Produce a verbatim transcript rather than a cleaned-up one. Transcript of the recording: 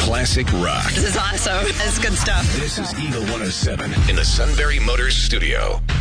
classic rock. This is awesome. It's good stuff. This is Eagle one oh seven in the Sunbury Motors studio.